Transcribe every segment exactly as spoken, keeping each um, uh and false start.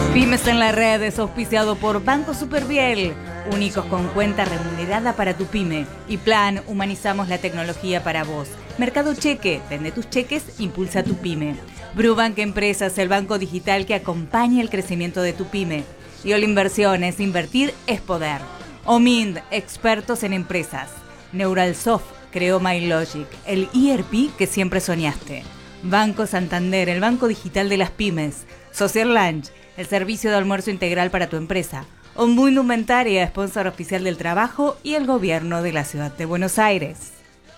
Pymes en la Red es auspiciado por Banco Superviel, únicos con cuenta remunerada para tu pyme. Y Plan, humanizamos la tecnología para vos. Mercado Cheque, vende tus cheques, impulsa tu pyme. Brubank Empresas, el banco digital que acompaña el crecimiento de tu pyme. Y All Inversiones, invertir es poder. Omind, expertos en empresas. Neuralsoft, creó MyLogic, el E R P que siempre soñaste. Banco Santander, el banco digital de las pymes. Social Lunch, el servicio de almuerzo integral para tu empresa. Ombu Indumentaria, sponsor oficial del trabajo y el gobierno de la ciudad de Buenos Aires.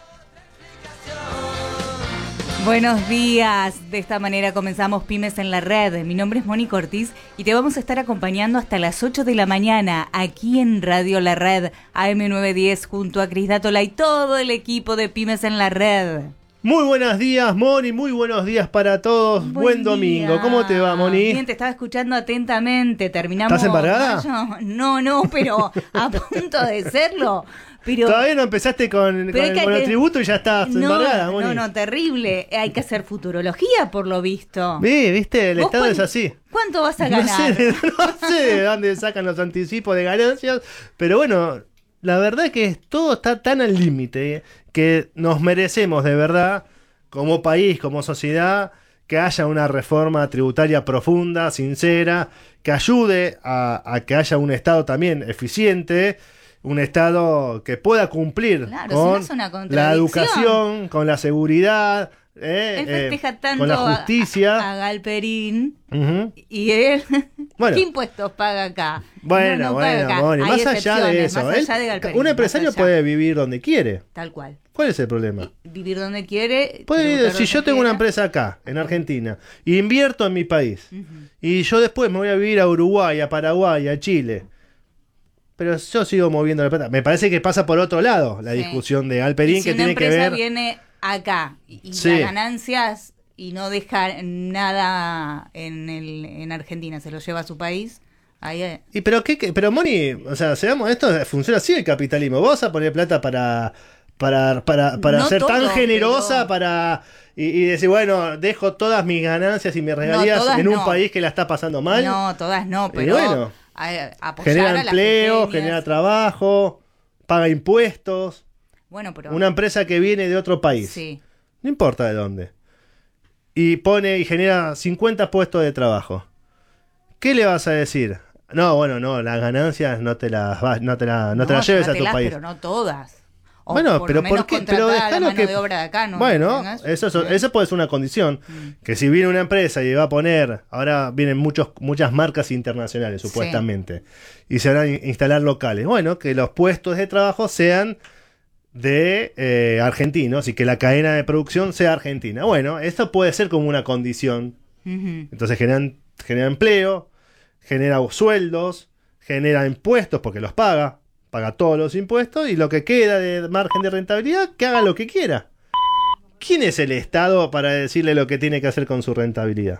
Buenos días, de esta manera comenzamos Pymes en la Red. Mi nombre es Mónica Ortiz y te vamos a estar acompañando hasta las ocho de la mañana aquí en Radio La Red, A M novecientos diez, junto a Cris Dátola y todo el equipo de Pymes en la Red. Muy buenos días, Moni, muy buenos días para todos. Buen, Buen domingo. ¿Cómo te va, Moni? Bien, te estaba escuchando atentamente. Terminamos. ¿Estás embargada? Mayo. No, no, pero a punto de serlo. Pero, todavía no empezaste con, con el monotributo y ya estás no, embargada, Moni. No, no, terrible. Hay que hacer futurología, por lo visto. Sí, viste, el Estado es así. ¿Cuánto vas a ganar? No sé, no sé de dónde sacan los anticipos de ganancias, pero bueno, la verdad es que todo está tan al límite que nos merecemos de verdad, como país, como sociedad, que haya una reforma tributaria profunda, sincera, que ayude a, a que haya un Estado también eficiente, un Estado que pueda cumplir claro, con si no es una la educación, con la seguridad, eh, él festeja eh, tanto con la justicia. A, a Galperín uh-huh. y él, bueno, ¿qué impuestos paga acá? Bueno, no, no bueno, paga acá. Moni, más allá de eso, más allá él, de Galperín, un empresario puede vivir donde quiere. Tal cual. ¿Cuál es el problema? Vivir donde quiere. Puede vivir, si yo tengo quiera. una empresa acá, en Argentina, y invierto en mi país, uh-huh. y yo después me voy a vivir a Uruguay, a Paraguay, a Chile, pero yo sigo moviendo la plata. Me parece que pasa por otro lado la sí. discusión de Galperín, si que tiene que ver. Una empresa viene acá y sí. las ganancias y no deja nada en el en Argentina, se lo lleva a su país. Ahí y pero qué, qué pero Moni, o sea, seamos esto funciona así el capitalismo. Vos vas a poner plata para para para para no ser todo, tan generosa pero... para y, y decir, bueno, dejo todas mis ganancias y mis regalías no, en un no. país que la está pasando mal. No, todas no, pero y bueno, a, genera empleo, genera trabajo, paga impuestos. Bueno, pero una empresa que viene de otro país. Sí. No importa de dónde. Y pone y genera cincuenta puestos de trabajo. ¿Qué le vas a decir? No, bueno, no, las ganancias no te las no te la, no no te las lleves a tu país. Pero no todas. O bueno, por pero lo ¿por qué? Pero déjalo que de obra de acá, ¿no? Bueno, eso, eso, eso puede ser una condición. Mm. Que si viene una empresa y va a poner, ahora vienen muchos muchas marcas internacionales supuestamente, sí. y se van a instalar locales. Bueno, que los puestos de trabajo sean de eh, argentinos y que la cadena de producción sea argentina. Bueno, esto puede ser como una condición. Uh-huh. Entonces generan, genera empleo, genera sueldos, genera impuestos porque los paga, paga todos los impuestos y lo que queda de margen de rentabilidad, que haga lo que quiera. ¿Quién es el Estado para decirle lo que tiene que hacer con su rentabilidad?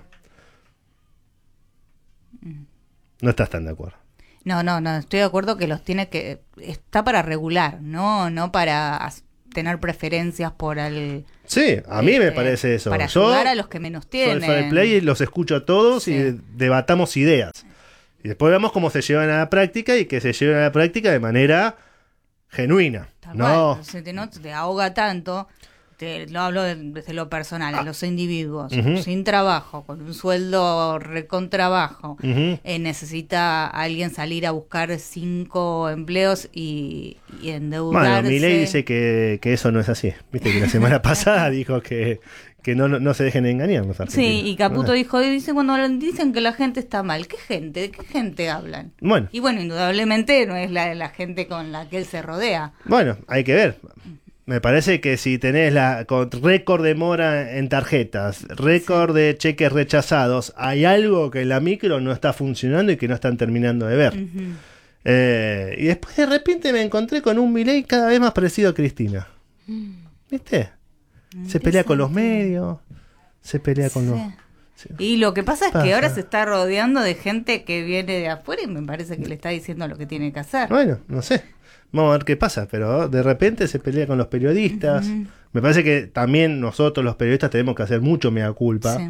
No estás tan de acuerdo. No, no, no, estoy de acuerdo que los tiene que... Está para regular, no no para tener preferencias por el... Sí, a mí este, me parece eso. Para Yo ayudar a los que menos tienen. Soy Fair Play y los escucho a todos sí. y debatamos ideas. Y después vemos cómo se llevan a la práctica y que se lleven a la práctica de manera genuina. Tal no cual, se te, no te ahoga tanto... Te, lo hablo desde lo personal, a los individuos uh-huh. sin trabajo, con un sueldo recontrabajo, uh-huh. eh, necesita alguien salir a buscar cinco empleos y, y endeudarse. Bueno, Milei dice que, que eso no es así. Viste que la semana pasada dijo que, que no, no se dejen engañar los argentinos. Sí, y Caputo ¿no? dijo, dice cuando dicen que la gente está mal, ¿qué gente? ¿De qué gente hablan? Bueno. Y bueno, indudablemente no es la, la gente con la que él se rodea. Bueno, hay que ver. Me parece que si tenés la con récord de mora en tarjetas, récord sí. de cheques rechazados, hay algo que en la micro no está funcionando y que no están terminando de ver. Uh-huh. Eh, y después de repente me encontré con un Milei cada vez más parecido a Cristina. ¿Viste? Se pelea con los medios, se pelea con sí. los... Sí. Y lo que pasa es pasa. que ahora se está rodeando de gente que viene de afuera y me parece que le está diciendo lo que tiene que hacer. Bueno, no sé. Vamos a ver qué pasa, pero de repente se pelea con los periodistas. Uh-huh. Me parece que también nosotros los periodistas tenemos que hacer mucho mea culpa. Sí.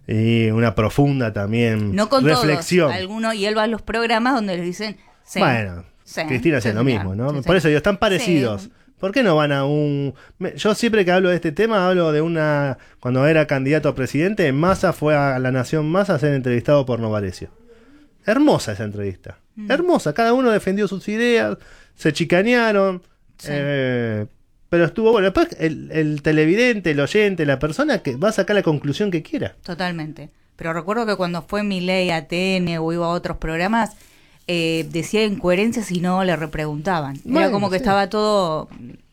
y una profunda también no con reflexión. Todos, algunos, y él va a los programas donde les dicen, sí, bueno, sí, Cristina hace lo mismo, ¿no? Sí, Por sí. eso digo, están parecidos. Sí. ¿Por qué no van a un...? Yo siempre que hablo de este tema, hablo de una... Cuando era candidato a presidente, Massa fue a La Nación Más a ser entrevistado por Novarecio. Hermosa esa entrevista. Mm. Hermosa. Cada uno defendió sus ideas, se chicanearon. Sí. Eh, pero estuvo bueno. Después el, el televidente, el oyente, la persona que va a sacar la conclusión que quiera. Totalmente. Pero recuerdo que cuando fue Milei a T N o iba a otros programas... Eh, decía incoherencias y no le repreguntaban. Bueno, era como que sí. Estaba todo...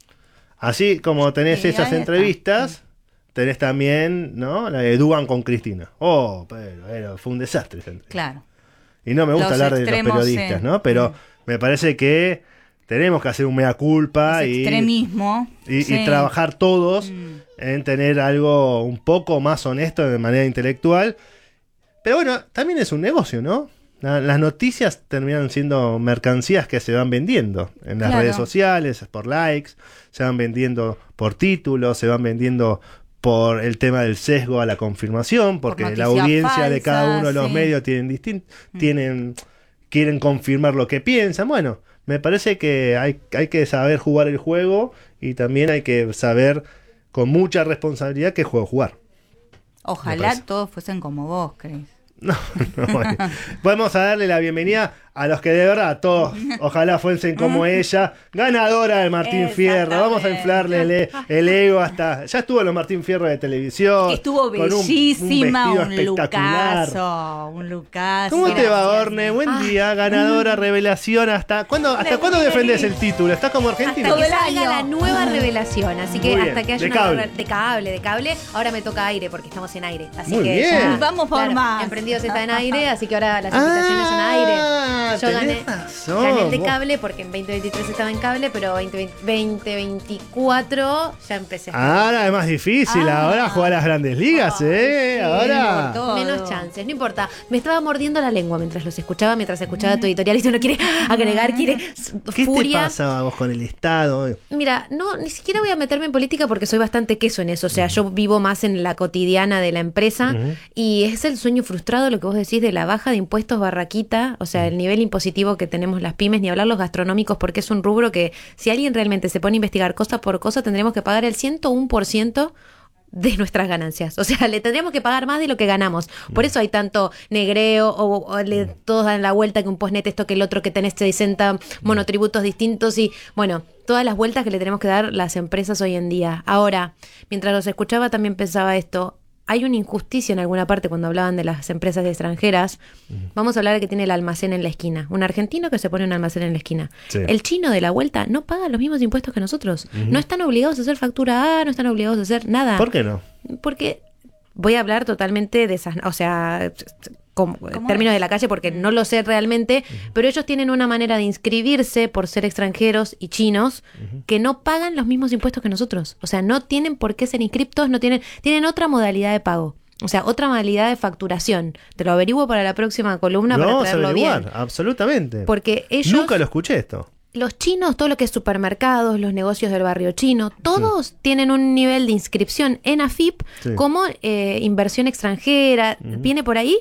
Así como tenés sí, esas entrevistas, está. Tenés también, ¿no? La de Dugan con Cristina. Oh, pero, pero fue un desastre esa entrevista. Claro. Y no me gusta los hablar de los periodistas, eh. ¿no? Pero mm. me parece que tenemos que hacer un mea culpa y, extremismo. Y, sí. y trabajar todos mm. en tener algo un poco más honesto de manera intelectual. Pero bueno, también es un negocio, ¿no? Las noticias terminan siendo mercancías que se van vendiendo en las claro. redes sociales, por likes, se van vendiendo por títulos, se van vendiendo por el tema del sesgo a la confirmación, porque por la audiencia falsa, de cada uno de los sí. medios tienen distin- mm. tienen quieren confirmar lo que piensan. Bueno, me parece que hay, hay que saber jugar el juego y también hay que saber con mucha responsabilidad qué juego jugar. Ojalá todos fuesen como vos, Cris. No, no, bueno. Vamos a darle la bienvenida a los que de verdad todos, ojalá fuesen como ella, ganadora del Martín Fierro. Vamos a inflarle el, el ego hasta... Ya estuvo en los Martín Fierro de televisión. Estuvo bellísima, un, un, un lucazo, un lucazo. ¿Cómo te va, Orne? Buen ah. día, ganadora, revelación. ¿Hasta cuándo, hasta cuándo defendés el título? ¿Estás como argentina? Hasta que salga la nueva revelación, así que bien, hasta que haya de una cable. Nueva, de cable, de cable. Ahora me toca aire porque estamos en aire. Así Muy que bien. ya, vamos por claro, más. Emprendidos está en aire, así que ahora las invitaciones ah, son aire. Yo gané, razón, gané el de vos. cable porque en veinte veintitrés estaba en cable, pero veinte veinticuatro ya empecé. Ahora es más difícil, ah, ahora jugar a las grandes ligas, oh, ¿eh? Sí, ahora. Menos chances, no importa. Me estaba mordiendo la lengua mientras los escuchaba, mientras escuchaba tu editorial y si uno quiere agregar, quiere ¿Qué furia. te pasa vos con el Estado? Mira, no, ni siquiera voy a meterme en política porque soy bastante queso en eso. O sea, uh-huh. yo vivo más en la cotidiana de la empresa uh-huh. y es el sueño frustrado lo que vos decís de la baja de impuestos barraquita, o sea, el nivel impositivo que tenemos las pymes, ni hablar los gastronómicos, porque es un rubro que si alguien realmente se pone a investigar cosa por cosa, tendremos que pagar el ciento uno por ciento de nuestras ganancias. O sea, le tendríamos que pagar más de lo que ganamos. Por eso hay tanto negreo, o, o le, todos dan la vuelta que un postnet esto que el otro, que tenés sesenta monotributos distintos y, bueno, todas las vueltas que le tenemos que dar las empresas hoy en día. Ahora, mientras los escuchaba también pensaba esto. Hay una injusticia en alguna parte cuando hablaban de las empresas extranjeras. Uh-huh. Vamos a hablar de que tiene el almacén en la esquina. Un argentino que se pone un almacén en la esquina. Sí. El chino de la vuelta no paga los mismos impuestos que nosotros. Uh-huh. No están obligados a hacer factura A, no están obligados a hacer nada. ¿Por qué no? Porque voy a hablar totalmente de esas... O sea... Como, términos es? de la calle porque no lo sé realmente, uh-huh. pero ellos tienen una manera de inscribirse por ser extranjeros y chinos uh-huh. que no pagan los mismos impuestos que nosotros. O sea, no tienen por qué ser inscriptos, no tienen, tienen otra modalidad de pago. O sea, otra modalidad de facturación. Te lo averiguo para la próxima columna lo para vamos traerlo a averiguar, bien. Absolutamente. Porque ellos... Nunca lo escuché esto. Los chinos, todo lo que es supermercados, los negocios del barrio chino, todos sí. tienen un nivel de inscripción en A F I P sí. como eh, inversión extranjera. Uh-huh. Viene por ahí.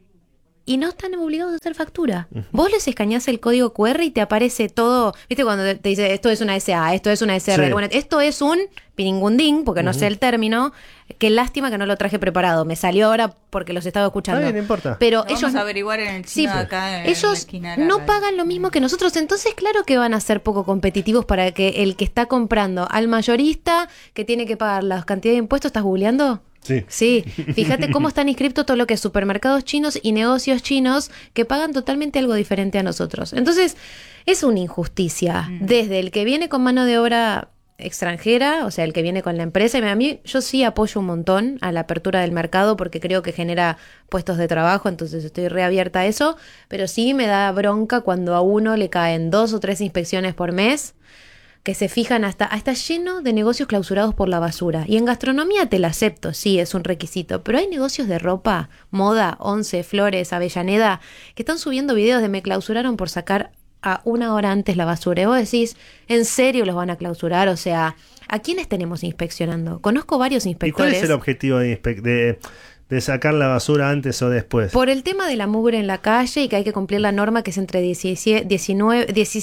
Y no están obligados a hacer factura. Uh-huh. Vos les escaneás el código cu erre y te aparece todo. ¿Viste cuando te dice esto es una ese a, esto es una ese erre? Sí. Bueno, esto es un piringundín, porque uh-huh. no sé el término. Qué lástima que no lo traje preparado. Me salió ahora porque los estaba escuchando. Está bien, no importa. Pero Vamos ellos a averiguar en el chino sí, acá. En ellos la esquina de la no radio. pagan lo mismo que nosotros. Entonces, claro que van a ser poco competitivos para que el que está comprando al mayorista, que tiene que pagar la cantidad de impuestos, ¿estás googleando? Sí. Sí, fíjate cómo están inscriptos todo lo que es supermercados chinos y negocios chinos que pagan totalmente algo diferente a nosotros. Entonces, es una injusticia. Mm. Desde el que viene con mano de obra extranjera, o sea, el que viene con la empresa, y a mí yo sí apoyo un montón a la apertura del mercado porque creo que genera puestos de trabajo, entonces estoy reabierta a eso, pero sí me da bronca cuando a uno le caen dos o tres inspecciones por mes, que se fijan hasta, hasta lleno de negocios clausurados por la basura. Y en gastronomía te la acepto, sí, es un requisito, pero hay negocios de ropa, moda, Once, Flores, Avellaneda, que están subiendo videos de me clausuraron por sacar a una hora antes la basura. Y vos decís, ¿en serio los van a clausurar? O sea, ¿a quiénes tenemos inspeccionando? Conozco varios inspectores. ¿Y cuál es el objetivo de, inspe- de de sacar la basura antes o después? Por el tema de la mugre en la calle y que hay que cumplir la norma que es entre diecinueve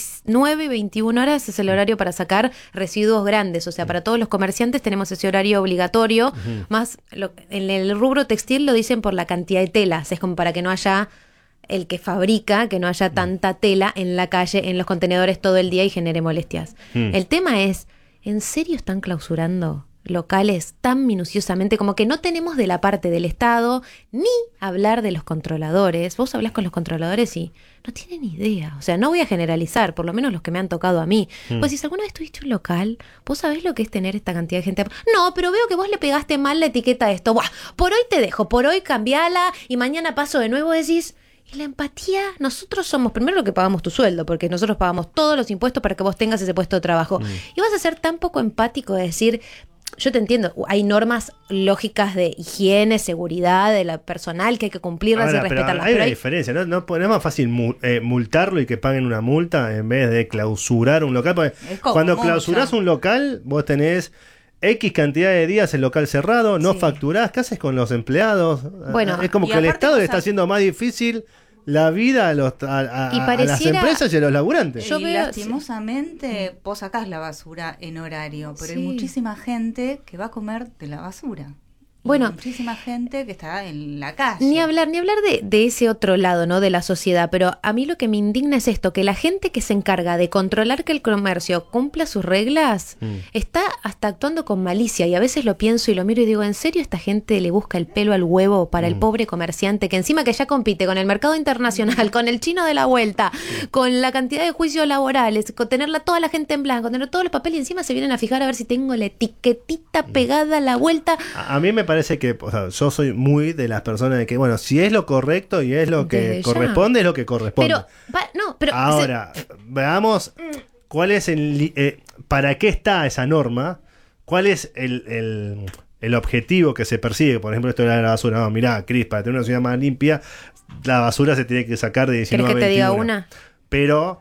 y veintiuna horas, es el horario para sacar residuos grandes. O sea, para todos los comerciantes tenemos ese horario obligatorio. Uh-huh. Más lo, en el rubro textil lo dicen por la cantidad de telas. Es como para que no haya el que fabrica, que no haya tanta tela en la calle, en los contenedores todo el día y genere molestias. Uh-huh. El tema es, ¿en serio están clausurando locales tan minuciosamente? Como que no tenemos de la parte del Estado ni hablar de los controladores. Vos hablás con los controladores y no tienen idea. O sea, no voy a generalizar, por lo menos los que me han tocado a mí. Mm. Pues si alguna vez tuviste un local, ¿vos sabés lo que es tener esta cantidad de gente? No, pero veo que vos le pegaste mal la etiqueta a esto. Buah, por hoy te dejo, por hoy cambiala y mañana paso de nuevo. Decís, y la empatía, nosotros somos primero lo que pagamos tu sueldo, porque nosotros pagamos todos los impuestos para que vos tengas ese puesto de trabajo. Mm. Y vas a ser tan poco empático de decir, yo te entiendo, hay normas lógicas de higiene, seguridad, de la personal que hay que cumplirlas Ahora, y respetarlas. Pero hay pero una hay... diferencia, ¿no? ¿No es más fácil mu- eh, multarlo y que paguen una multa en vez de clausurar un local? Porque cuando mucho. clausurás un local, vos tenés X cantidad de días el local cerrado, no sí. facturás, ¿qué haces con los empleados? Bueno, es como que el Estado le está haciendo más difícil la vida a, los, a, a, a las empresas y a los laburantes. Yo y veo, lastimosamente sí. vos sacás la basura en horario, pero sí. hay muchísima gente que va a comer de la basura. Bueno, muchísima gente que está en la calle. Ni hablar, ni hablar de, de ese otro lado, ¿no? De la sociedad, pero a mí lo que me indigna es esto, que la gente que se encarga de controlar que el comercio cumpla sus reglas, mm. está hasta actuando con malicia, y a veces lo pienso y lo miro y digo, ¿en serio esta gente le busca el pelo al huevo para mm. el pobre comerciante que encima que ya compite con el mercado internacional, con el chino de la vuelta, mm. con la cantidad de juicios laborales, con tenerla toda la gente en blanco, tener todos los papeles y encima se vienen a fijar a ver si tengo la etiquetita pegada a la vuelta? A, a mí me parece Parece que, o sea, yo soy muy de las personas de que, bueno, si es lo correcto y es lo que Desde corresponde, ya. es lo que corresponde. Pero, va, no, pero ahora, se... veamos cuál es el, eh, para qué está esa norma, cuál es el, el, el objetivo que se persigue. Por ejemplo, esto de la basura. No, mirá, Cris, para tener una ciudad más limpia, la basura se tiene que sacar de diecinueve a veintiuno. ¿Querés que te diga una? Pero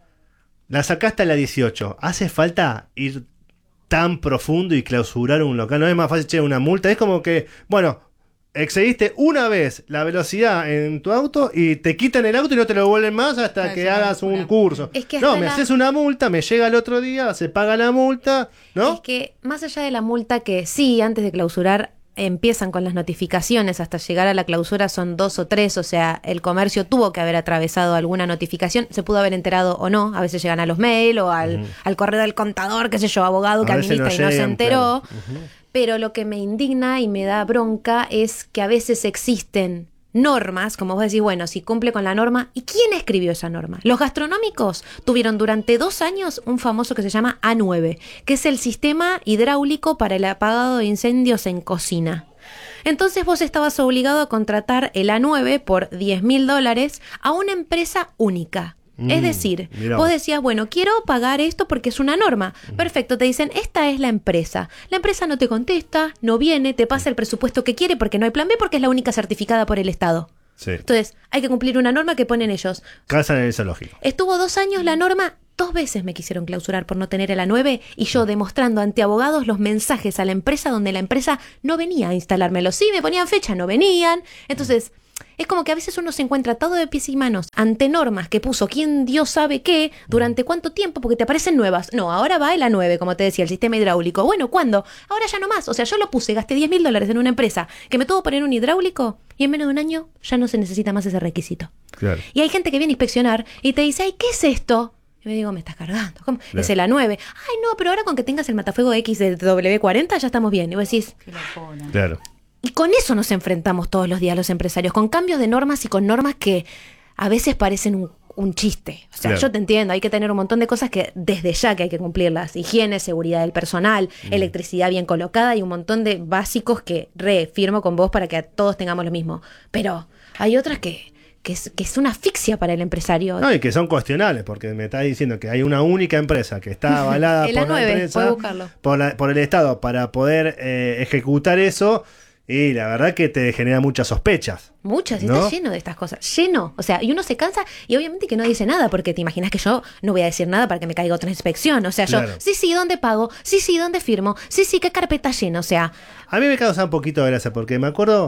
la sacaste a la dieciocho. ¿Hace falta ir tan profundo y clausurar un local? No es más fácil echar una multa. Es como que, bueno, excediste una vez la velocidad en tu auto y te quitan el auto y no te lo devuelven más hasta no, que hagas un curso. Es que no, me la... haces una multa, me llega el otro día, se paga la multa, ¿no? Es que más allá de la multa, que sí, antes de clausurar empiezan con las notificaciones, hasta llegar a la clausura son dos o tres, o sea, el comercio tuvo que haber atravesado alguna notificación, se pudo haber enterado o no, a veces llegan a los mail o al, uh-huh. al correo del contador, qué sé yo, abogado que administra no y llegan, no se enteró, claro. uh-huh. pero lo que me indigna y me da bronca es que a veces existen normas, como vos decís, bueno, si cumple con la norma, ¿y quién escribió esa norma? Los gastronómicos tuvieron durante dos años un famoso que se llama A nueve, que es el sistema hidráulico para el apagado de incendios en cocina. Entonces vos estabas obligado a contratar el A nueve por diez mil dólares a una empresa única. Mm, es decir, mirá. Vos decías, bueno, quiero pagar esto porque es una norma. Mm. Perfecto, te dicen, esta es la empresa. La empresa no te contesta, no viene, te pasa el presupuesto que quiere porque no hay plan B, porque es la única certificada por el Estado. Sí. Entonces, hay que cumplir una norma que ponen ellos. Casa en el zoológico. Estuvo dos años la norma, dos veces me quisieron clausurar por no tener el A nueve y yo demostrando ante abogados los mensajes a la empresa donde la empresa no venía a instalármelo. Sí, me ponían fecha, no venían. Entonces... es como que a veces uno se encuentra atado de pies y manos ante normas que puso quién Dios sabe qué, durante cuánto tiempo, porque te aparecen nuevas. No, ahora va el A nueve, como te decía, el sistema hidráulico. Bueno, ¿cuándo? Ahora ya no más. O sea, yo lo puse, gasté diez mil dólares en una empresa que me tuvo que poner un hidráulico y en menos de un año ya no se necesita más ese requisito. Claro. Y hay gente que viene a inspeccionar y te dice, ay, ¿qué es esto? Y me digo, me estás cargando. ¿Cómo? Claro. Es el A nueve. Ay, no, pero ahora con que tengas el matafuego X de W cuarenta ya estamos bien. Y vos decís, qué locura. Claro. Y con eso nos enfrentamos todos los días los empresarios, con cambios de normas y con normas que a veces parecen un, un chiste. O sea, claro. yo te entiendo, hay que tener un montón de cosas que desde ya que hay que cumplirlas. Higiene, seguridad del personal, mm. electricidad bien colocada y un montón de básicos que reafirmo con vos para que todos tengamos lo mismo. Pero hay otras que... Que es, que es una asfixia para el empresario. No, y que son cuestionables, porque me estás diciendo que hay una única empresa que está avalada por la empresa, por, la, por el Estado para poder eh, ejecutar eso. Y la verdad que te genera muchas sospechas. Muchas, ¿no? Está lleno de estas cosas, lleno. O sea, y uno se cansa y obviamente que no dice nada, porque te imaginas que yo no voy a decir nada para que me caiga otra inspección. O sea, claro. yo, sí, sí, ¿dónde pago? Sí, sí, ¿dónde firmo? Sí, sí, ¿qué carpeta lleno? O sea... A mí me causa un poquito de gracia, porque me acuerdo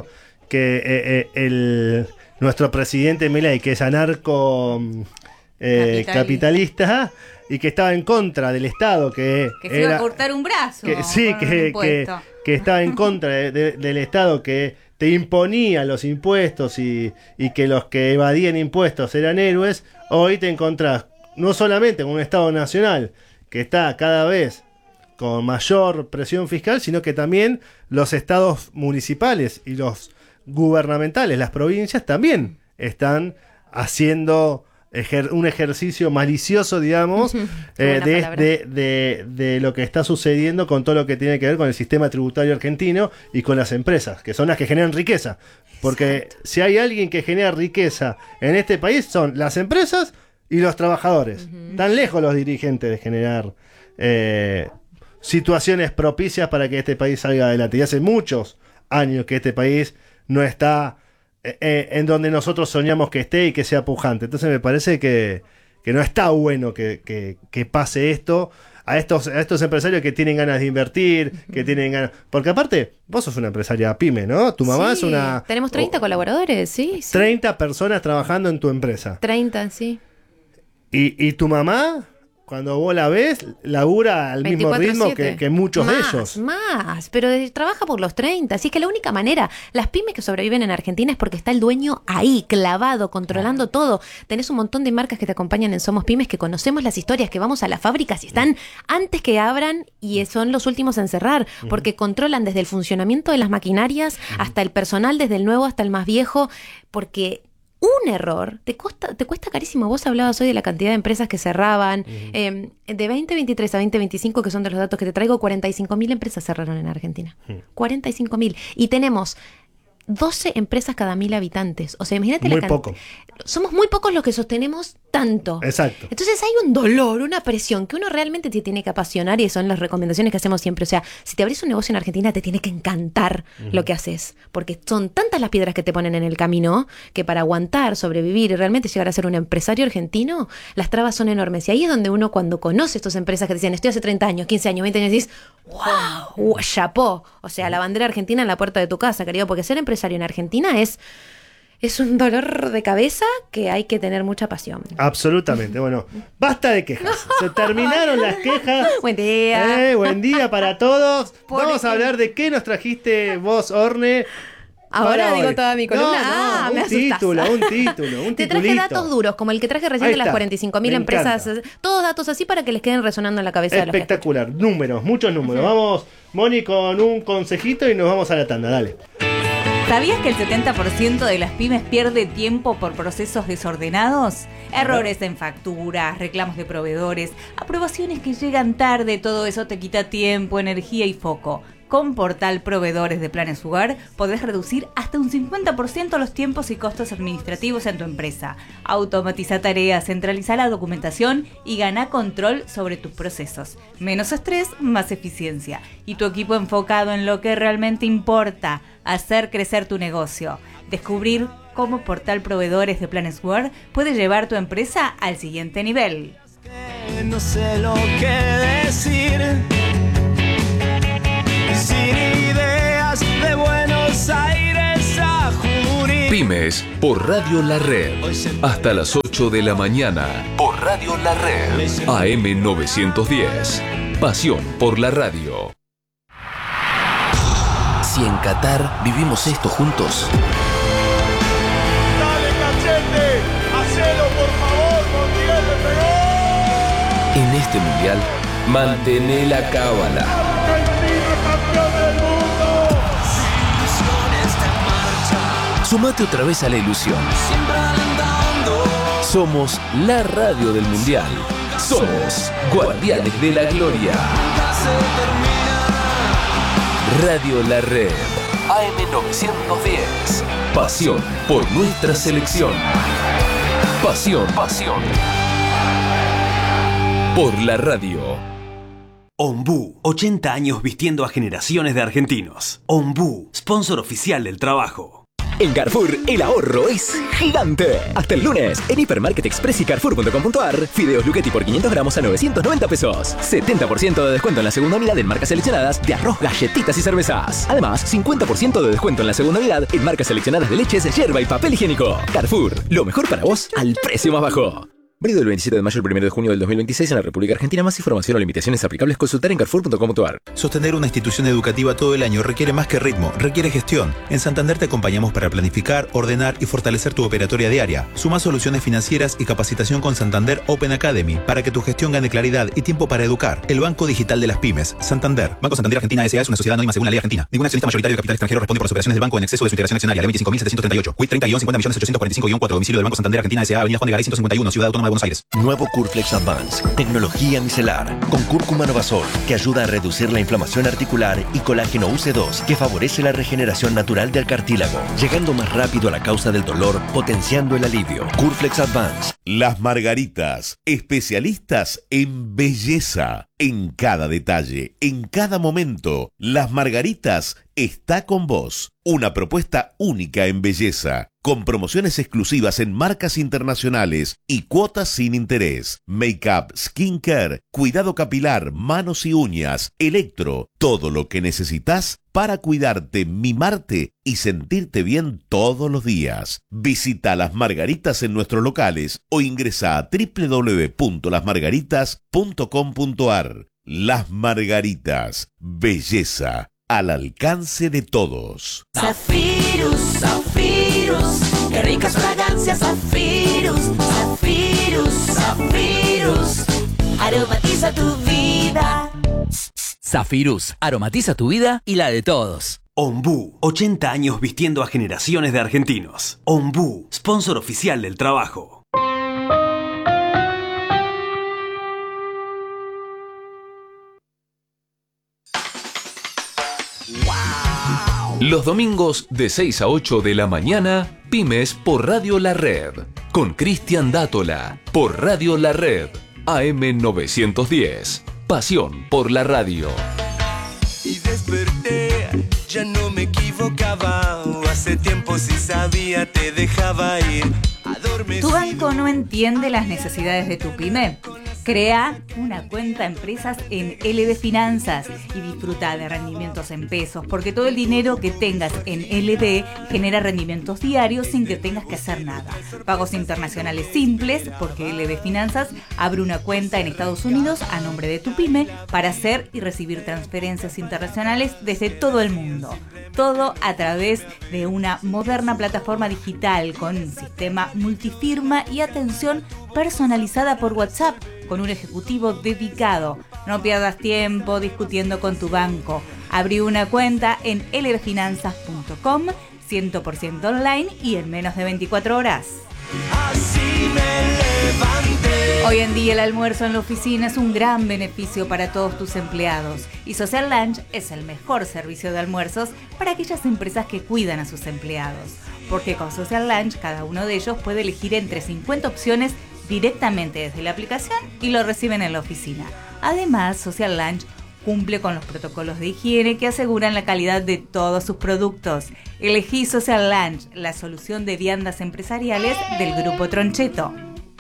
que eh, eh, el, nuestro presidente Milei, que es anarco eh, Capitalista. capitalista y que estaba en contra del Estado, que, Que se era, iba a cortar un brazo. que, sí, con un que, que, impuesto. que estaba en contra de- de- del Estado, que te imponía los impuestos y, y que los que evadían impuestos eran héroes. Hoy te encontrás no solamente con un Estado nacional que está cada vez con mayor presión fiscal, sino que también los estados municipales y los gubernamentales, las provincias, también están haciendo ejer- un ejercicio malicioso, digamos, Qué eh, buena de, palabra. de, de, de lo que está sucediendo con todo lo que tiene que ver con el sistema tributario argentino y con las empresas, que son las que generan riqueza. Porque Exacto. si hay alguien que genera riqueza en este país, son las empresas y los trabajadores. Están lejos los dirigentes de generar eh, situaciones propicias para que este país salga adelante. Y hace muchos años que este país no está eh, eh, en donde nosotros soñamos que esté y que sea pujante. Entonces me parece que, que no está bueno que, que, que pase esto a estos, a estos empresarios que tienen ganas de invertir, que tienen ganas... Porque aparte, vos sos una empresaria pyme, ¿no? Tu mamá Sí, es una... Tenemos treinta o- colaboradores, sí, sí. treinta personas trabajando en tu empresa. treinta, sí. Y, y tu mamá, cuando vos la ves, labura al mismo ritmo que, veinticuatro siete. que muchos más, de ellos. Más, pero de- trabaja por los treinta. Así que la única manera, las pymes que sobreviven en Argentina es porque está el dueño ahí, clavado, controlando todo. Tenés un montón de marcas que te acompañan en Somos Pymes, que conocemos las historias, que vamos a las fábricas y están antes que abran y son los últimos en cerrar, porque controlan desde el funcionamiento de las maquinarias hasta el personal, desde el nuevo hasta el más viejo, porque... Un error te cuesta, te cuesta carísimo. Vos hablabas hoy de la cantidad de empresas que cerraban. Eh, de veinte veintitrés a veinte veinticinco, que son de los datos que te traigo, cuarenta y cinco mil empresas cerraron en Argentina. cuarenta y cinco mil. Y tenemos doce empresas cada mil habitantes. O sea, imagínate Muy la poco. cantidad. Somos muy pocos los que sostenemos tanto. Exacto. Entonces hay un dolor, una presión que uno realmente te tiene que apasionar y son las recomendaciones que hacemos siempre. O sea, si te abrís un negocio en Argentina te tiene que encantar lo que haces, porque son tantas las piedras que te ponen en el camino que para aguantar, sobrevivir y realmente llegar a ser un empresario argentino, las trabas son enormes. Y ahí es donde uno, cuando conoce estas empresas que te dicen estoy hace treinta años, quince años, veinte años, dices wow, chapó. O sea, la bandera argentina en la puerta de tu casa, querido, porque ser empresario en Argentina es... Es un dolor de cabeza que hay que tener mucha pasión. Absolutamente. Bueno, basta de quejas. Se terminaron las quejas. Buen día. Eh, buen día para todos. Por Vamos a ejemplo. hablar de qué nos trajiste vos, Orne. Ahora para digo hoy. toda mi columna. No, no, ah, me un asustás. título, un título, un Te traje titulito. datos duros, como el que traje recién Ahí de las está. cuarenta y cinco mil Me empresas. encanta. Todos datos así para que les queden resonando en la cabeza de los que Espectacular. Números, muchos números. Vamos, Moni, con un consejito y nos vamos a la tanda. Dale. ¿Sabías que el setenta por ciento de las pymes pierde tiempo por procesos desordenados? Errores en facturas, reclamos de proveedores, aprobaciones que llegan tarde, todo eso te quita tiempo, energía y foco. Con Portal Proveedores de Planes Hogar podés reducir hasta un cincuenta por ciento los tiempos y costos administrativos en tu empresa. Automatiza tareas, centraliza la documentación y gana control sobre tus procesos. Menos estrés, más eficiencia. Y tu equipo enfocado en lo que realmente importa, hacer crecer tu negocio. Descubrir cómo Portal Proveedores de Planes Hogar puede llevar tu empresa al siguiente nivel. No sé lo que decir. Sin ideas de Buenos Aires a Junín. Pymes por Radio La Red. Hasta las ocho de la mañana por Radio La Red. A M novecientos diez. Pasión por la radio. Si en Qatar vivimos esto juntos, Dale, cachete, hacelo por favor, Montiel le pegó. en este mundial, mantené la cábala. Argentina campeón del mundo. Ilusiones de marcha, Sumate otra vez a la ilusión. siempre alentando. Somos la radio del mundial. Somos Guardianes de la Gloria. Nunca se termina. Radio La Red. A M novecientos diez. Pasión por nuestra selección. Pasión, pasión. Por la radio. Ombú, ochenta años vistiendo a generaciones de argentinos. Ombú, sponsor oficial del trabajo. En Carrefour, el ahorro es gigante. Hasta el lunes, en Hipermarket Express y Carrefour punto com punto a r, fideos Luchetti por quinientos gramos a novecientos noventa pesos. setenta por ciento de descuento en la segunda unidad en marcas seleccionadas de arroz, galletitas y cervezas. Además, cincuenta por ciento de descuento en la segunda unidad en marcas seleccionadas de leches, yerba y papel higiénico. Carrefour, lo mejor para vos al precio más bajo. Válido del veintisiete de mayo al primero de junio del dos mil veintiséis en la República Argentina. Más información o limitaciones aplicables consultar en carrefour punto com punto a r. Sostener una institución educativa todo el año requiere más que ritmo, requiere gestión. En Santander te acompañamos para planificar, ordenar y fortalecer tu operatoria diaria. Suma soluciones financieras y capacitación con Santander Open Academy para que tu gestión gane claridad y tiempo para educar. El Banco Digital de las Pymes. Santander. Banco Santander Argentina S A es una sociedad anónima según la ley argentina. Ningún accionista mayoritario de capital extranjero responde por las operaciones del banco en exceso de su integración accionaria. Ley veinticinco mil setecientos treinta y ocho. Quit treinta y cincuenta millones ochocientos cuarenta y cinco cuatro. Domicilio del Banco Santander Argentina S A. Avenida Juan de Garay ciento cincuenta y uno. Ciudad Autónoma de Buenos Aires. Nuevo Curflex Advance, tecnología micelar, con cúrcuma novasol, que ayuda a reducir la inflamación articular, y colágeno U C dos, que favorece la regeneración natural del cartílago, llegando más rápido a la causa del dolor, potenciando el alivio. Curflex Advance. Las Margaritas, especialistas en belleza. En cada detalle, en cada momento, Las Margaritas está con vos. Una propuesta única en belleza, con promociones exclusivas en marcas internacionales y cuotas sin interés. Make-up, skincare, cuidado capilar, manos y uñas, electro, todo lo que necesitas para cuidarte, mimarte y sentirte bien todos los días. Visita Las Margaritas en nuestros locales o ingresa a doble u doble u doble u punto las margaritas punto com punto a r. Las Margaritas, belleza al alcance de todos. Zafirus, Zafirus, qué ricas fragancias, Zafirus, Zafirus, Zafirus, aromatiza tu vida. Zafirus, aromatiza tu vida y la de todos. Ombú, ochenta años vistiendo a generaciones de argentinos. Ombú, sponsor oficial del trabajo. Los domingos de seis a ocho de la mañana, Pymes por Radio La Red. Con Cristian Dátola, por Radio La Red, A M novecientos diez. Pasión por la radio. Y desperté, ya no me equivocaba. Hace tiempo si sabía te dejaba ir. Adormecido. ¿Tu banco no entiende las necesidades de tu pyme? Crea una cuenta empresas en L B Finanzas y disfruta de rendimientos en pesos, porque todo el dinero que tengas en L B genera rendimientos diarios sin que tengas que hacer nada. Pagos internacionales simples, porque L B Finanzas abre una cuenta en Estados Unidos a nombre de tu pyme para hacer y recibir transferencias internacionales desde todo el mundo. Todo a través de una moderna plataforma digital con un sistema multifirma y atención personalizada por WhatsApp, con un ejecutivo dedicado. No pierdas tiempo discutiendo con tu banco. Abrí una cuenta en l b finanzas punto com, cien por ciento online y en menos de veinticuatro horas. Así me levanté. Hoy en día el almuerzo en la oficina es un gran beneficio para todos tus empleados, y Social Lunch es el mejor servicio de almuerzos para aquellas empresas que cuidan a sus empleados. Porque con Social Lunch cada uno de ellos puede elegir entre cincuenta opciones directamente desde la aplicación y lo reciben en la oficina. Además, Social Lunch cumple con los protocolos de higiene que aseguran la calidad de todos sus productos. Elegí Social Lunch, la solución de viandas empresariales del Grupo Troncheto.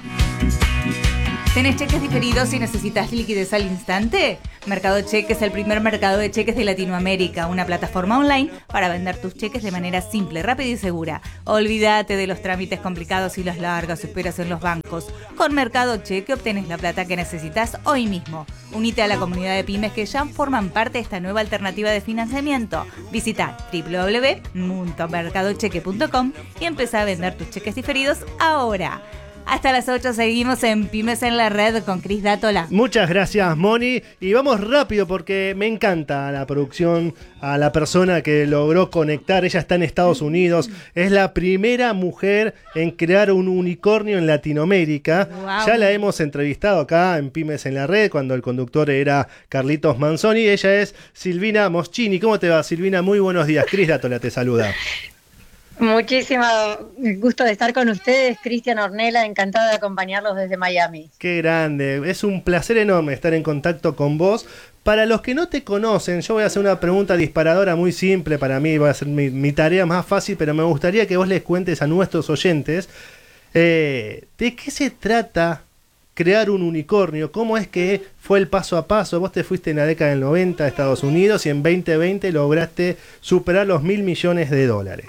¿Tenés cheques diferidos y necesitas liquidez al instante? Mercado Cheque es el primer mercado de cheques de Latinoamérica, una plataforma online para vender tus cheques de manera simple, rápida y segura. Olvídate de los trámites complicados y las largas esperas en los bancos. Con Mercado Cheque obtenés la plata que necesitas hoy mismo. Unite a la comunidad de pymes que ya forman parte de esta nueva alternativa de financiamiento. Visita doble u doble u doble u punto mercado cheque punto com y empezá a vender tus cheques diferidos ahora. Hasta las ocho seguimos en Pymes en la Red con Cris Dátola. Muchas gracias, Moni. Y vamos rápido porque me encanta la producción, a la persona que logró conectar. Ella está en Estados Unidos. Es la primera mujer en crear un unicornio en Latinoamérica. Wow. Ya la hemos entrevistado acá en Pymes en la Red cuando el conductor era Carlitos Manzoni. Ella es Silvina Moschini. ¿Cómo te va, Silvina? Muy buenos días. Cris Dátola te saluda. Muchísimo gusto de estar con ustedes, Cristian Ornella, encantada de acompañarlos desde Miami. Qué grande, es un placer enorme estar en contacto con vos Para los que no te conocen, yo voy a hacer una pregunta disparadora muy simple para mí, va a ser mi, mi tarea más fácil, pero me gustaría que vos les cuentes a nuestros oyentes eh, de qué se trata crear un unicornio, cómo es que fue el paso a paso. Vos te fuiste en la década del noventa a Estados Unidos y en veinte veinte lograste superar los mil millones de dólares.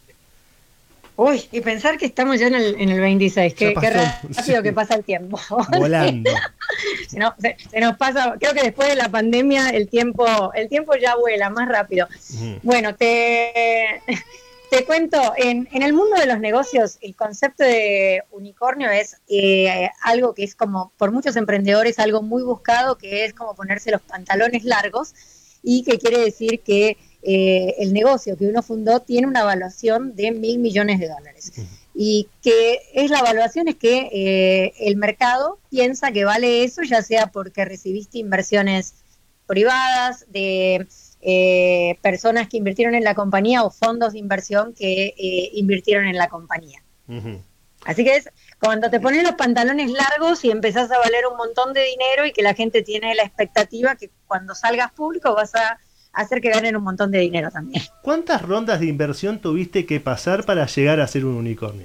Uy, y pensar que estamos ya en el, en el veintiséis, qué, qué rápido sí. que pasa el tiempo. Volando. se, nos, se, se nos pasa, creo que después de la pandemia el tiempo, el tiempo ya vuela más rápido. Uh-huh. Bueno, te, te cuento, en, en el mundo de los negocios, el concepto de unicornio es eh, algo que es como, por muchos emprendedores, algo muy buscado, que es como ponerse los pantalones largos, y que quiere decir que Eh, el negocio que uno fundó tiene una evaluación de mil millones de dólares. Uh-huh. Y que es la evaluación es que eh, el mercado piensa que vale eso, ya sea porque recibiste inversiones privadas de eh, personas que invirtieron en la compañía o fondos de inversión que eh, invirtieron en la compañía. Uh-huh. Así que es cuando te pones los pantalones largos y empezás a valer un montón de dinero y que la gente tiene la expectativa que cuando salgas público vas a hacer que ganen un montón de dinero también. ¿Cuántas rondas de inversión tuviste que pasar para llegar a ser un unicornio?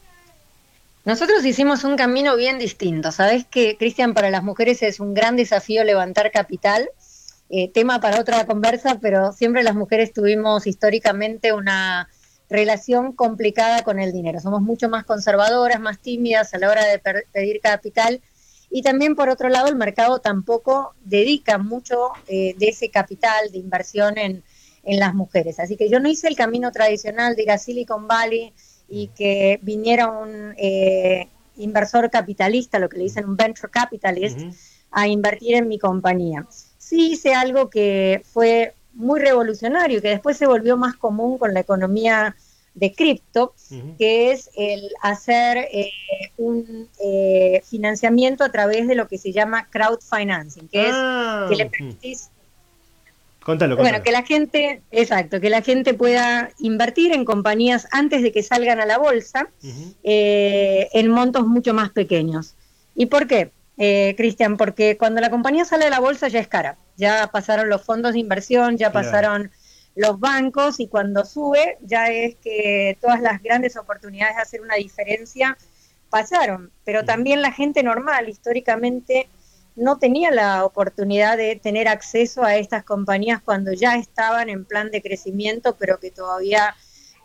Nosotros hicimos un camino bien distinto. Sabés que, Cristian, para las mujeres es un gran desafío levantar capital. Eh, tema para otra conversa, pero siempre las mujeres tuvimos históricamente una relación complicada con el dinero. Somos mucho más conservadoras, más tímidas a la hora de per- pedir capital. Y también, por otro lado, el mercado tampoco dedica mucho eh, de ese capital de inversión en, en las mujeres. Así que yo no hice el camino tradicional de ir a Silicon Valley y que viniera un eh, inversor capitalista, lo que le dicen un venture capitalist, uh-huh. a invertir en mi compañía. Sí hice algo que fue muy revolucionario y que después se volvió más común con la economía de cripto, uh-huh. que es el hacer eh, un eh, financiamiento a través de lo que se llama crowdfinancing, que ah, es que le permitís contalo, bueno, contalo. que la gente, exacto, que la gente pueda invertir en compañías antes de que salgan a la bolsa, uh-huh. eh, en montos mucho más pequeños. ¿Y por qué, eh, Cristian? Porque cuando la compañía sale a la bolsa ya es cara, ya pasaron los fondos de inversión, ya claro. pasaron los bancos, y cuando sube ya es que todas las grandes oportunidades de hacer una diferencia pasaron, pero también la gente normal históricamente no tenía la oportunidad de tener acceso a estas compañías cuando ya estaban en plan de crecimiento, pero que todavía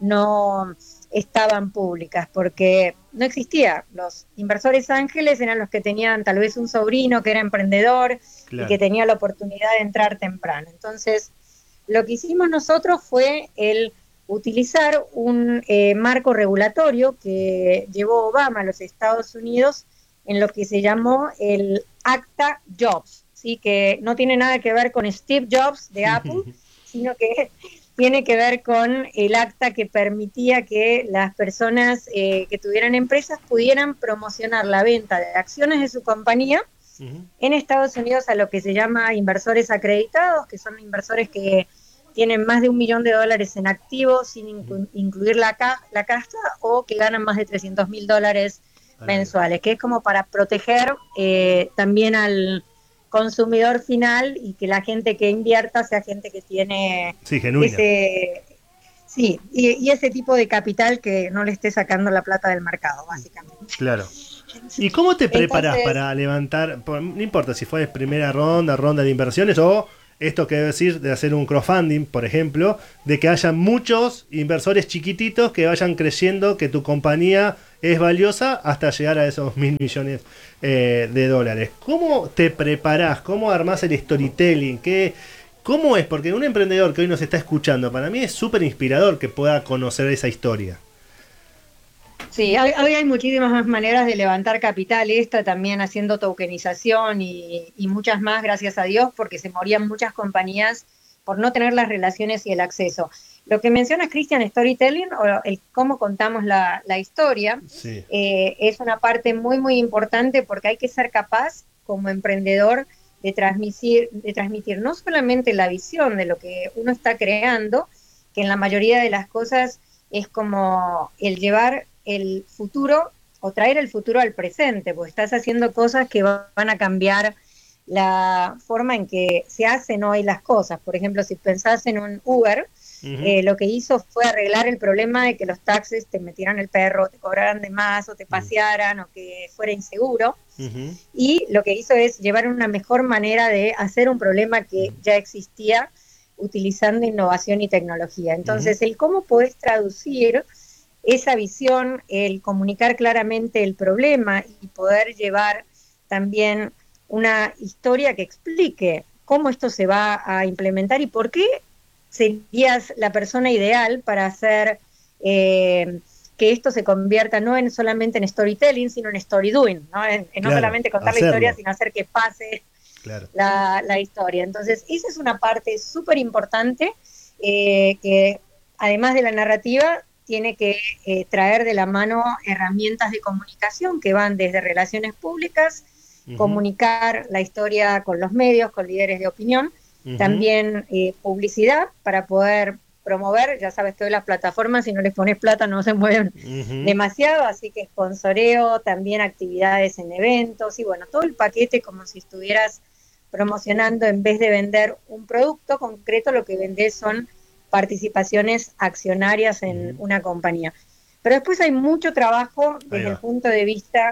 no estaban públicas, porque no existía. Los inversores ángeles eran los que tenían tal vez un sobrino que era emprendedor, claro. y que tenía la oportunidad de entrar temprano. Entonces, lo que hicimos nosotros fue el utilizar un eh, marco regulatorio que llevó Obama a los Estados Unidos en lo que se llamó el Acta Jobs, ¿sí? Que no tiene nada que ver con Steve Jobs de Apple, sino que tiene que ver con el acta que permitía que las personas eh, que tuvieran empresas pudieran promocionar la venta de acciones de su compañía uh-huh. en Estados Unidos a lo que se llama inversores acreditados, que son inversores que tienen más de un millón de dólares en activos sin inclu- incluir la, ca- la casa, o que ganan más de trescientos mil dólares mensuales, que es como para proteger eh, también al consumidor final y que la gente que invierta sea gente que tiene sí, genuina. ese sí y, y ese tipo de capital que no le esté sacando la plata del mercado, básicamente. Claro. ¿Y cómo te preparas Entonces, para levantar, no importa si fue primera ronda, ronda de inversiones, o esto que decir de hacer un crowdfunding, por ejemplo, de que haya muchos inversores chiquititos que vayan creyendo que tu compañía es valiosa hasta llegar a esos mil millones eh, de dólares? ¿Cómo te preparás? ¿Cómo armás el storytelling? ¿Qué, ¿Cómo es? Porque un emprendedor que hoy nos está escuchando, para mí es súper inspirador que pueda conocer esa historia. Sí, hoy hay, hay muchísimas más maneras de levantar capital, esta también haciendo tokenización y, y muchas más, gracias a Dios, porque se morían muchas compañías por no tener las relaciones y el acceso. Lo que mencionas, Cristian, storytelling, o el cómo contamos la, la historia, sí. eh, es una parte muy, muy importante, porque hay que ser capaz, como emprendedor, de transmitir, de transmitir no solamente la visión de lo que uno está creando, que en la mayoría de las cosas es como el llevar el futuro o traer el futuro al presente, porque estás haciendo cosas que van a cambiar la forma en que se hacen hoy las cosas. Por ejemplo, si pensás en un Uber, uh-huh. eh, lo que hizo fue arreglar el problema de que los taxis te metieran el perro, te cobraran de más, o te pasearan, uh-huh. o que fuera inseguro. Uh-huh. Y lo que hizo es llevar una mejor manera de hacer un problema que uh-huh. ya existía, utilizando innovación y tecnología. Entonces, uh-huh. el cómo podés traducir esa visión, el comunicar claramente el problema y poder llevar también una historia que explique cómo esto se va a implementar y por qué serías la persona ideal para hacer eh, que esto se convierta no en solamente en storytelling, sino en story doing, ¿no? En, en claro, no solamente contar hacerlo. La historia, sino hacer que pase claro. la, la historia. Entonces, esa es una parte súper importante eh, que, además de la narrativa, tiene que eh, traer de la mano herramientas de comunicación que van desde relaciones públicas, uh-huh. comunicar la historia con los medios, con líderes de opinión, uh-huh. también eh, publicidad para poder promover, ya sabes que hoy las plataformas, si no les pones plata no se mueven uh-huh. demasiado, así que sponsoreo, también actividades en eventos y bueno, todo el paquete como si estuvieras promocionando en vez de vender un producto concreto, lo que vendés son participaciones accionarias en uh-huh. una compañía. Pero después hay mucho trabajo desde el punto de vista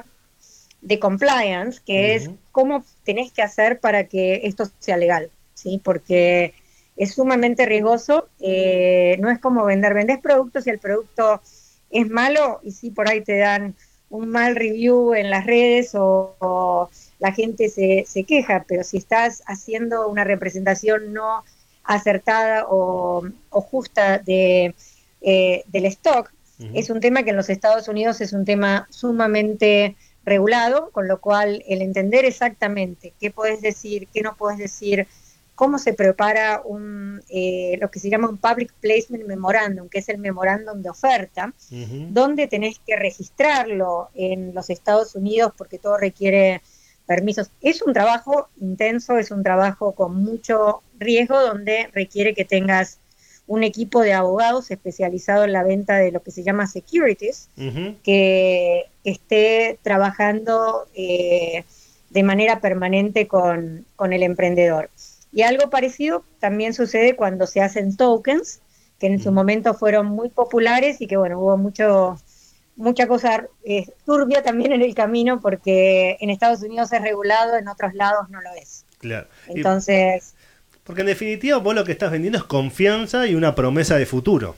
de compliance, que uh-huh. es cómo tenés que hacer para que esto sea legal, ¿sí? Porque es sumamente riesgoso, eh, no es como vender, vendés productos y el producto es malo y sí por ahí te dan un mal review en las redes o, o la gente se, se queja, pero si estás haciendo una representación no acertada o, o justa de, eh, del stock, uh-huh. es un tema que en los Estados Unidos es un tema sumamente regulado, con lo cual el entender exactamente qué podés decir, qué no podés decir, cómo se prepara un eh, lo que se llama un Public Placement Memorandum, que es el memorándum de oferta, uh-huh. donde tenés que registrarlo en los Estados Unidos porque todo requiere permisos. Es un trabajo intenso, es un trabajo con mucho riesgo, donde requiere que tengas un equipo de abogados especializado en la venta de lo que se llama securities, uh-huh. que, que esté trabajando eh, de manera permanente con, con el emprendedor. Y algo parecido también sucede cuando se hacen tokens, que en uh-huh. su momento fueron muy populares y que bueno, hubo mucho... mucha cosa eh, turbia también en el camino porque en Estados Unidos es regulado, en otros lados no lo es. Claro. Entonces... Y, porque en definitiva vos lo que estás vendiendo es confianza y una promesa de futuro.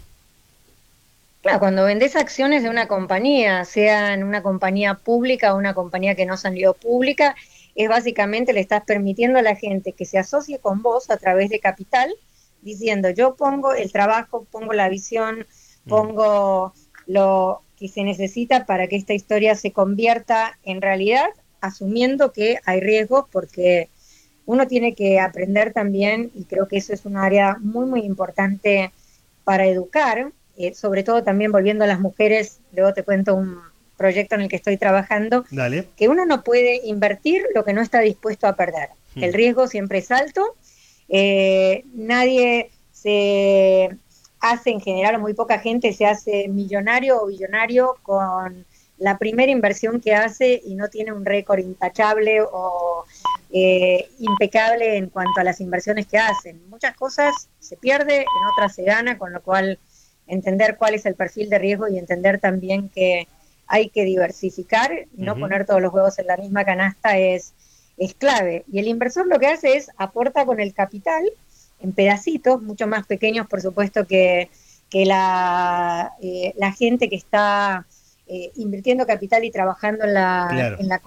Claro, cuando vendés acciones de una compañía, sea en una compañía pública o una compañía que no salió pública, es básicamente le estás permitiendo a la gente que se asocie con vos a través de capital, diciendo yo pongo el trabajo, pongo la visión, pongo mm. lo... que se necesita para que esta historia se convierta en realidad, asumiendo que hay riesgos, porque uno tiene que aprender también, y creo que eso es un área muy, muy importante para educar, eh, sobre todo también volviendo a las mujeres, luego te cuento un proyecto en el que estoy trabajando, Dale. que uno no puede invertir lo que no está dispuesto a perder. Hmm. El riesgo siempre es alto, eh, nadie se... hace en general, muy poca gente se hace millonario o billonario con la primera inversión que hace y no tiene un récord intachable o eh, impecable en cuanto a las inversiones que hacen. Muchas cosas se pierde, en otras se gana, con lo cual entender cuál es el perfil de riesgo y entender también que hay que diversificar y no uh-huh. poner todos los huevos en la misma canasta es, es clave. Y el inversor lo que hace es aporta con el capital en pedacitos, mucho más pequeños, por supuesto, que, que la, eh, la gente que está eh, invirtiendo capital y trabajando en la, claro. en la